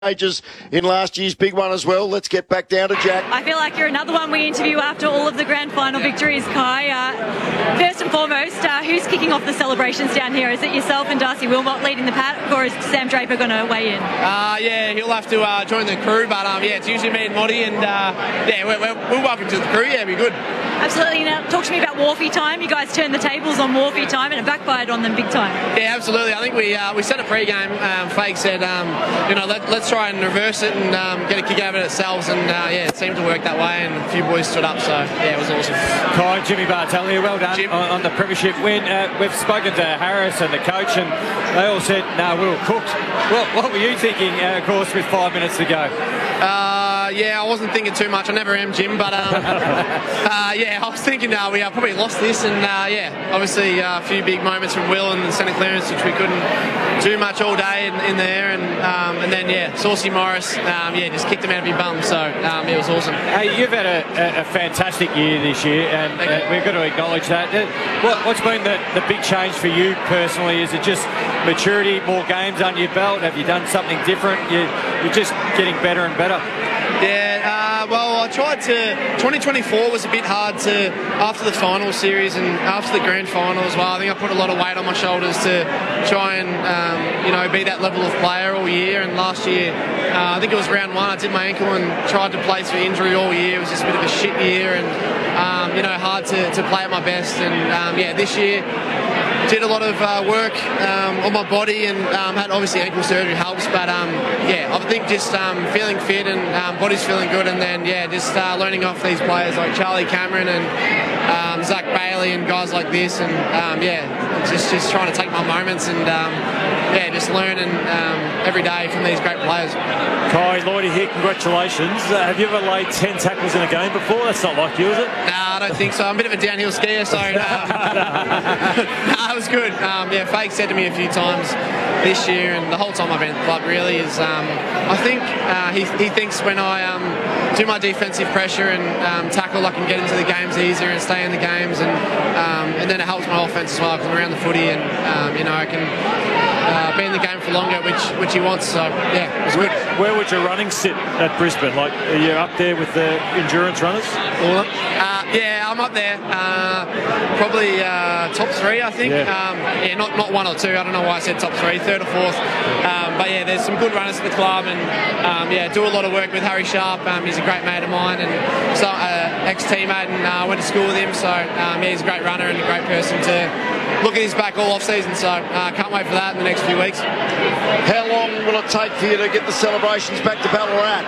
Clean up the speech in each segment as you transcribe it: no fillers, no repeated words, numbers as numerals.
Majors in last year's big one as well. Let's get back down to Jack. I feel like you're another one we interview after all of the grand final victories, Kai. First and foremost, who's kicking off the celebrations down here? Is it yourself and Darcy Wilmot leading the pack, or is Sam Draper going to weigh in? Yeah, he'll have to join the crew, but yeah, it's usually me and Moddy, and yeah, we're welcome to the crew. Yeah, it'll be good. Absolutely. Now, talk to me about Wharfie time. You guys turned the tables on Wharfie time, and it backfired on them big time. Yeah, absolutely. I think we set a pre-game. Fake said, let's try and reverse it and get a kick out of it ourselves, and yeah, it seemed to work that way, and a few boys stood up, so yeah, it was awesome. Kai, Jimmy Bartel here, well done on the premiership win. We've spoken to Harris and the coach, and they all said, no, we were cooked. Well, what were you thinking, of course, with 5 minutes to go? Yeah, I wasn't thinking too much. I never am, Jim, but yeah, I was thinking we probably lost this, and yeah, obviously a few big moments from Will and the centre clearance, which we couldn't do much all day in there, and then yeah, Saucy Morris, just kicked him out of his bum, so it was awesome. Hey, you've had a fantastic year this year, and we've got to acknowledge that. What's been the big change for you personally? Is it just maturity, more games under your belt? Have you done something different? You're just getting better and better. Yeah, well, I tried to. 2024 was a bit hard to, after the final series and after the grand final as well. I think I put a lot of weight on my shoulders to try and, be that level of player all year. And last year, I think it was round one, I did my ankle and tried to play through injury all year. It was just a bit of a shit year and, hard to play at my best. And, this year, did a lot of work on my body and had obviously ankle surgery helps, but I think just feeling fit and body's feeling good, and then just learning off these players like Charlie Cameron and Zach Bailey and guys like this, and just trying to take my moments and just learning every day from these great players. Kai, Lloydie here, congratulations. Have you ever laid 10 tackles in a game before? That's not like you, is it? No, I don't think so. I'm a bit of a downhill skier, so it was good. Fake said to me a few times this year, and the whole time I've been at the club really is, I think he thinks when I do my defensive pressure and tackle, I can get into the games easier and stay in the games, and then it helps my offense as well because I'm around the footy and I can be in the game for longer, which he wants. So yeah, it was good. Where would your running sit at Brisbane? Like, are you up there with the endurance runners? All of them? Yeah, I'm up there. Probably top three, I think. Not one or two. I don't know why I said top three, third or fourth. But yeah, there's some good runners at the club, and do a lot of work with Harry Sharp. He's a great mate of mine, and so ex-teammate, and I went to school with him. So he's a great runner and a great person to look at his back all off season. So can't wait for that in the next few weeks. How long will it take for you to get the celebrations back to Ballarat?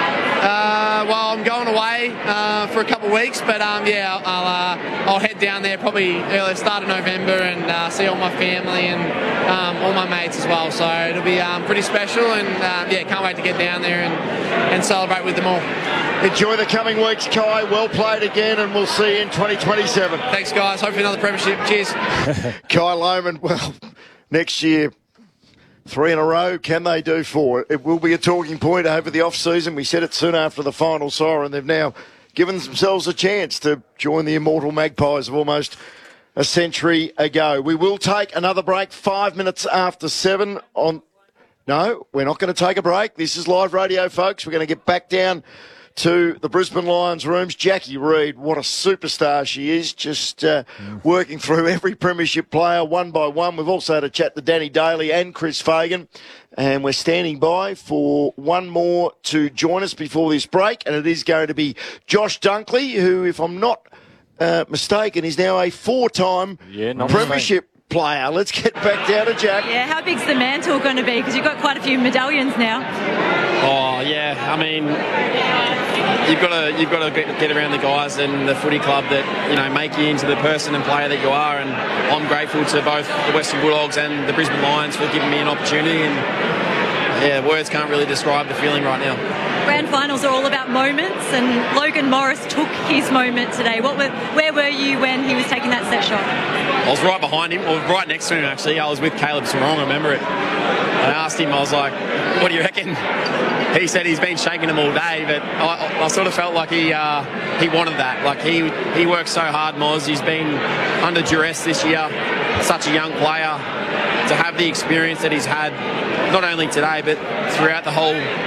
Well, I'm going away for a couple of weeks, but I'll head down there probably early start of November and see all my family and all my mates as well. So it'll be pretty special, and can't wait to get down there and celebrate with them all. Enjoy the coming weeks, Kai. Well played again, and we'll see you in 2027. Thanks, guys. Hopefully another premiership. Cheers. Kai Lohmann, well, next year, 3 in a row. Can they do 4? It will be a talking point over the off-season. We said it soon after the final siren. They've now given themselves a chance to join the immortal Magpies of almost a century ago. We will take another break 5 minutes after 7 on... No, we're not going to take a break. This is live radio, folks. We're going to get back down to the Brisbane Lions rooms. Jackie Reid, what a superstar she is, just working through every premiership player one by one. We've also had a chat to Danny Daly and Chris Fagan, and we're standing by for one more to join us before this break, and it is going to be Josh Dunkley, who, if I'm not mistaken, is now a 4-time premiership player. Let's get back down to Jack. Yeah, how big's the mantle going to be? Because you've got quite a few medallions now. Oh yeah, I mean, you've got to get around the guys and the footy club that make you into the person and player that you are. And I'm grateful to both the Western Bulldogs and the Brisbane Lions for giving me an opportunity. And words can't really describe the feeling right now. Grand finals are all about moments, and Logan Morris took his moment today. Where were you when he was taking that set shot? I was right behind him, or right next to him actually. I was with Caleb Sarong, I remember it. I asked him, I was like, what do you reckon? He said he's been shaking them all day, but I sort of felt like he wanted that. Like he worked so hard, Moz. He's been under duress this year, such a young player. To have the experience that he's had not only today but throughout the whole